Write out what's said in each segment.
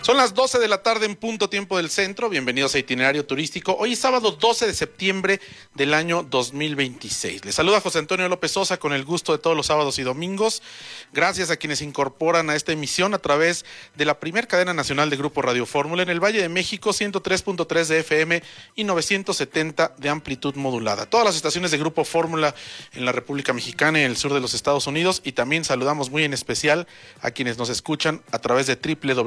Son las 12 de la tarde en punto tiempo del centro. Bienvenidos a Itinerario Turístico. Hoy es sábado 12 de septiembre del año 2026. Les saluda José Antonio López Sosa con el gusto de todos los sábados y domingos. Gracias a quienes se incorporan a esta emisión a través de la primer cadena nacional de Grupo Radio Fórmula en el Valle de México, 103.3 de FM y 970 de amplitud modulada. Todas las estaciones de Grupo Fórmula en la República Mexicana y en el sur de los Estados Unidos, y también saludamos muy en especial a quienes nos escuchan a través de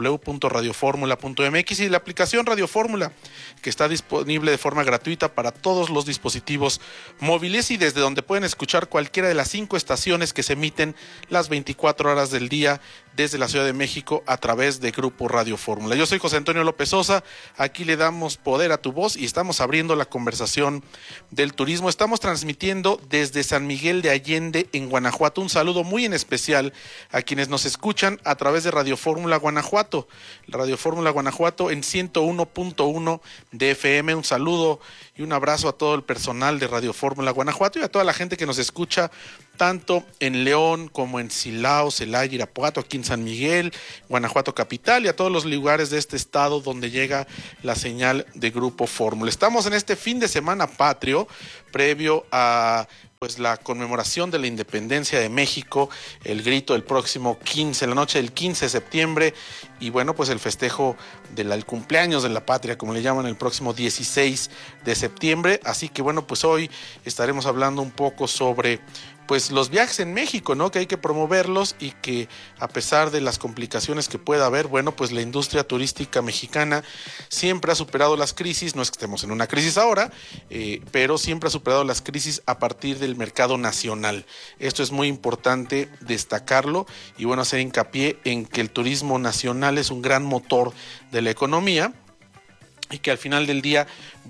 www.radioformula.mx y la aplicación Radio Fórmula, que está disponible de forma gratuita para todos los dispositivos móviles y desde donde pueden escuchar cualquiera de las 5 estaciones que se emiten las 24 horas del día desde la Ciudad de México a través de Grupo Radio Fórmula. Yo soy José Antonio López Sosa, aquí le damos poder a tu voz y estamos abriendo la conversación del turismo. Estamos transmitiendo desde San Miguel de Allende en Guanajuato. Un saludo muy en especial a quienes nos escuchan a través de Radio Fórmula Guanajuato, Radio Fórmula Guanajuato en 101.1 de FM. Un saludo y un abrazo a todo el personal de Radio Fórmula Guanajuato y a toda la gente que nos escucha tanto en León como en Silao, Celaya, Irapuato, aquí en San Miguel, Guanajuato capital y a todos los lugares de este estado donde llega la señal de Grupo Fórmula. Estamos en este fin de semana patrio previo a la conmemoración de la independencia de México, el grito del próximo 15, la noche del 15 de septiembre y el festejo del cumpleaños de la patria, como le llaman, el próximo 16 de septiembre. Así que hoy estaremos hablando un poco sobre los viajes en México, ¿no? Que hay que promoverlos y que a pesar de las complicaciones que pueda haber, la industria turística mexicana siempre ha superado las crisis. No es que estemos en una crisis ahora, pero siempre ha superado las crisis a partir del mercado nacional. Esto es muy importante destacarlo y hacer hincapié en que el turismo nacional es un gran motor de la economía y que al final del día,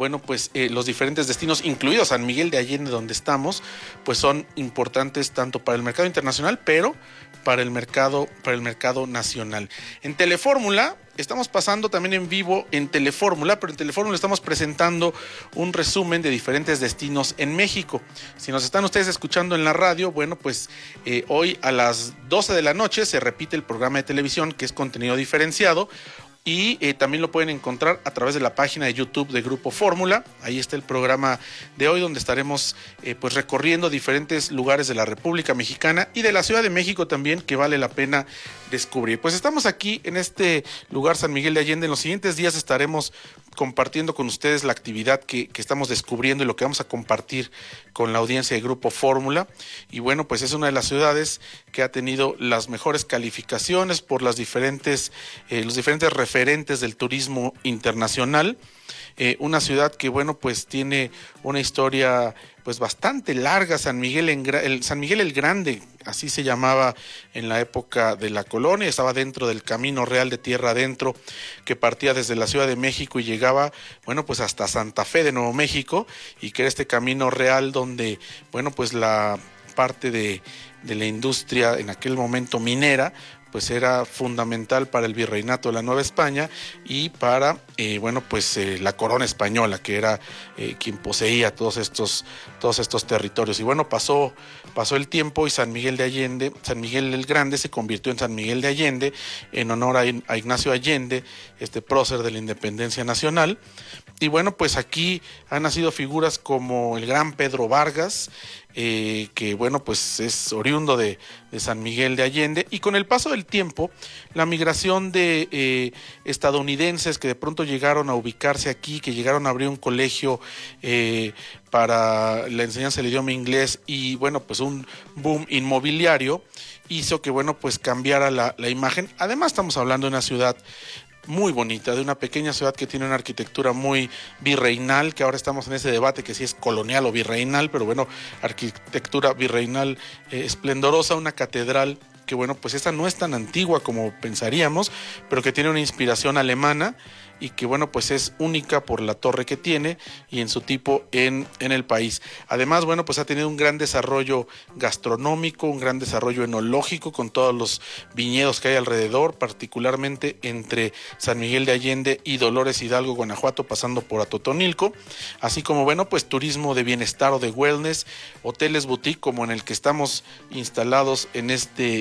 los diferentes destinos, incluido San Miguel de Allende, donde estamos, son importantes tanto para el mercado internacional, pero para el mercado nacional. En Telefórmula estamos pasando también en vivo en Telefórmula, pero en Telefórmula estamos presentando un resumen de diferentes destinos en México. Si nos están ustedes escuchando en la radio, hoy a las 12 de la noche se repite el programa de televisión, que es contenido diferenciado. Y también lo pueden encontrar a través de la página de YouTube de Grupo Fórmula. Ahí está el programa de hoy, donde estaremos recorriendo diferentes lugares de la República Mexicana y de la Ciudad de México también, que vale la pena descubrir. Estamos aquí en este lugar, San Miguel de Allende. En los siguientes días estaremos compartiendo con ustedes la actividad que estamos descubriendo y lo que vamos a compartir con la audiencia de Grupo Fórmula. Y es una de las ciudades que ha tenido las mejores calificaciones por los diferentes referentes del turismo internacional. Una ciudad que tiene una historia bastante larga. San Miguel el Grande, así se llamaba en la época de la colonia, estaba dentro del Camino Real de Tierra Adentro, que partía desde la Ciudad de México y llegaba hasta Santa Fe de Nuevo México, y que era este camino real donde la parte de la industria en aquel momento minera era fundamental para el virreinato de la Nueva España y para la corona española, que era quien poseía todos estos territorios. Y pasó el tiempo y San Miguel el Grande se convirtió en San Miguel de Allende en honor a Ignacio Allende, este prócer de la independencia nacional. Y aquí han nacido figuras como el gran Pedro Vargas, que es oriundo de San Miguel de Allende, y con el paso del tiempo la migración de estadounidenses que de pronto llegaron a ubicarse aquí, que llegaron a abrir un colegio para la enseñanza del idioma inglés y un boom inmobiliario hizo que cambiara la imagen. Además estamos hablando de una ciudad muy bonita, de una pequeña ciudad que tiene una arquitectura muy virreinal, que ahora estamos en ese debate que si es colonial o virreinal, pero arquitectura virreinal esplendorosa, una catedral que esta no es tan antigua como pensaríamos, pero que tiene una inspiración alemana y que es única por la torre que tiene y en su tipo en el país. Además, ha tenido un gran desarrollo gastronómico, un gran desarrollo enológico con todos los viñedos que hay alrededor, particularmente entre San Miguel de Allende y Dolores Hidalgo, Guanajuato, pasando por Atotonilco, así como turismo de bienestar o de wellness, hoteles boutique como en el que estamos instalados en este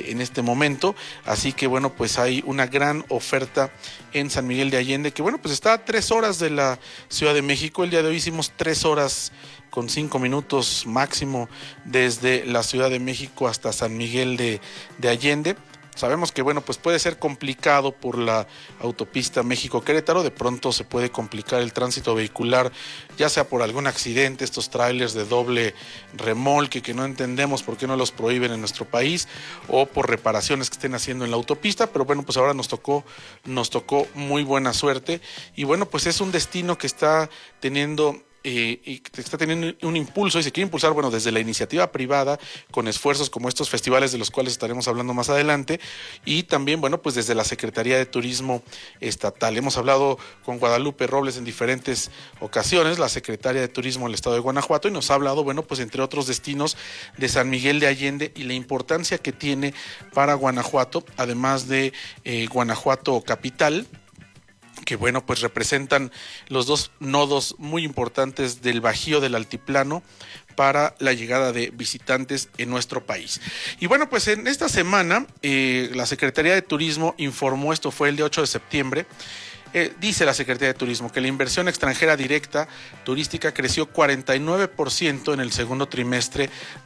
en este momento. Así que bueno, pues hay una gran oferta en San Miguel de Allende, que bueno, pues está a 3 horas de la Ciudad de México. El día de hoy hicimos 3 horas con 5 minutos máximo desde la Ciudad de México hasta San Miguel de Allende. Sabemos que bueno, pues puede ser complicado por la autopista México-Querétaro, de pronto se puede complicar el tránsito vehicular, ya sea por algún accidente, estos trailers de doble remolque que no entendemos por qué no los prohíben en nuestro país, o por reparaciones que estén haciendo en la autopista, pero bueno, pues ahora nos tocó muy buena suerte, y bueno, pues es un destino que está teniendo y que está teniendo un impulso y se quiere impulsar, bueno, desde la iniciativa privada, con esfuerzos como estos festivales de los cuales estaremos hablando más adelante, y también, bueno, pues desde la Secretaría de Turismo Estatal. Hemos hablado con Guadalupe Robles en diferentes ocasiones, la secretaria de Turismo del Estado de Guanajuato, y nos ha hablado, bueno, pues entre otros destinos de San Miguel de Allende y la importancia que tiene para Guanajuato, además de Guanajuato capital, que bueno, pues representan los dos nodos muy importantes del Bajío del Altiplano para la llegada de visitantes en nuestro país. Y bueno, pues en esta semana la Secretaría de Turismo informó, esto fue el día 8 de septiembre, dice la Secretaría de Turismo que la inversión extranjera directa turística creció 49% en el segundo trimestre